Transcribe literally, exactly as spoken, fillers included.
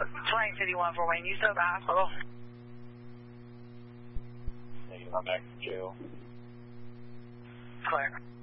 twenty fifty-one for Wayne, you still at the hospital? Negative, I'm back to jail. Clear.